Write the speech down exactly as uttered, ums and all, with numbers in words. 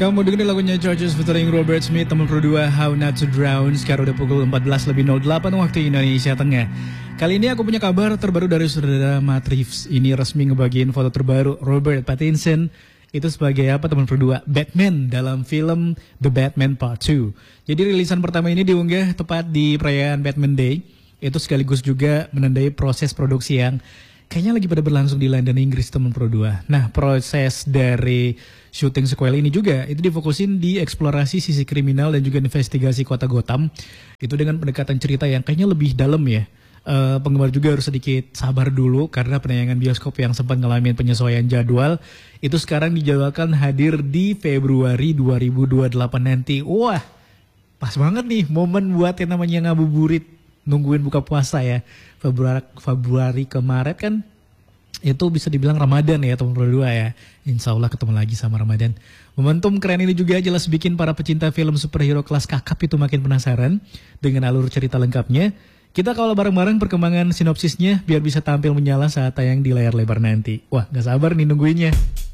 Kamu dengerin lagunya Georges featuring Robert Smith, teman berdua How Not to Drown. Sekarang udah pukul empat belas lebih nol delapan waktu Indonesia Tengah. Kali ini aku punya kabar terbaru dari saudara Matt Reeves. Ini resmi ngebagiin foto terbaru Robert Pattinson itu sebagai apa teman berdua? Batman dalam film The Batman Part two. Jadi rilisan pertama ini diunggah tepat di perayaan Batman Day. Itu sekaligus juga menandai proses produksi yang kayaknya lagi pada berlangsung di London, Inggris teman berdua. Nah, proses dari syuting sequel ini juga itu difokusin di eksplorasi sisi kriminal dan juga investigasi kota Gotham. Itu dengan pendekatan cerita yang kayaknya lebih dalam ya. Uh, penggemar juga harus sedikit sabar dulu karena penayangan bioskop yang sempat ngalamin penyesuaian jadwal itu sekarang dijadwalkan hadir di Februari dua ribu dua puluh delapan nanti. Wah, pas banget nih momen buat yang namanya ngabuburit nungguin buka puasa ya. Februari, Februari kemarin kan itu bisa dibilang Ramadan ya teman berdua ya. Insya Allah ketemu lagi sama Ramadan. Momentum keren ini juga jelas bikin para pecinta film superhero kelas kakap itu makin penasaran dengan alur cerita lengkapnya. Kita kawal bareng-bareng perkembangan sinopsisnya biar bisa tampil menyala saat tayang di layar lebar nanti. Wah, gak sabar nih nungguinnya.